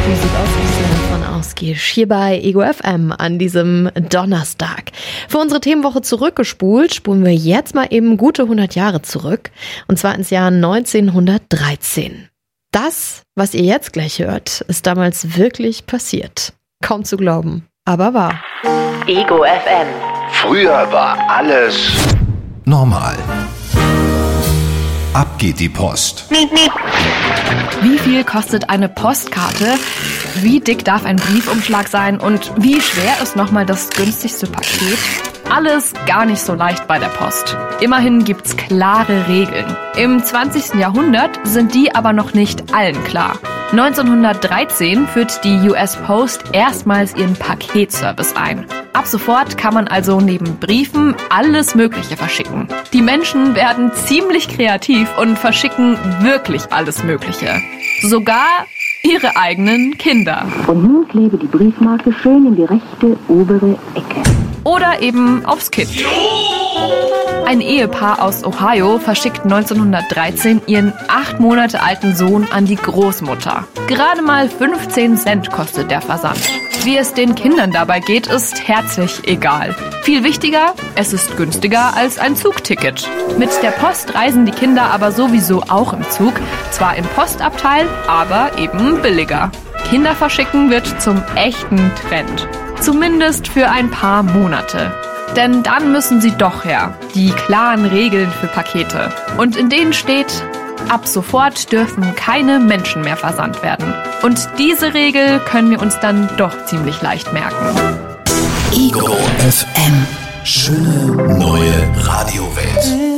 Musik aus von Ausgisch hier bei Ego FM an diesem Donnerstag. Für unsere Themenwoche zurückgespult, spulen wir jetzt mal eben gute 100 Jahre zurück. Und zwar ins Jahr 1913. Das, was ihr jetzt gleich hört, ist damals wirklich passiert. Kaum zu glauben, aber wahr. Ego FM. Früher war alles normal. Ab geht die Post. Wie viel kostet eine Postkarte? Wie dick darf ein Briefumschlag sein? Und wie schwer ist nochmal das günstigste Paket? Alles gar nicht so leicht bei der Post. Immerhin gibt's klare Regeln. Im 20. Jahrhundert sind die aber noch nicht allen klar. 1913 führt die US Post erstmals ihren Paketservice ein. Ab sofort kann man also neben Briefen alles Mögliche verschicken. Die Menschen werden ziemlich kreativ und verschicken wirklich alles Mögliche. Sogar ihre eigenen Kinder. Und nun klebe die Briefmarke schön in die rechte obere Ecke. Oder eben aufs Kind. Ein Ehepaar aus Ohio verschickt 1913 ihren 8 Monate alten Sohn an die Großmutter. Gerade mal 15 Cent kostet der Versand. Wie es den Kindern dabei geht, ist herzlich egal. Viel wichtiger, es ist günstiger als ein Zugticket. Mit der Post reisen die Kinder aber sowieso auch im Zug. Zwar im Postabteil, aber eben billiger. Kinder verschicken wird zum echten Trend. Zumindest für ein paar Monate. Denn dann müssen sie doch her. Die klaren Regeln für Pakete. Und in denen steht: Ab sofort dürfen keine Menschen mehr versandt werden. Und diese Regel können wir uns dann doch ziemlich leicht merken. Ego FM. Schöne neue Radiowelt.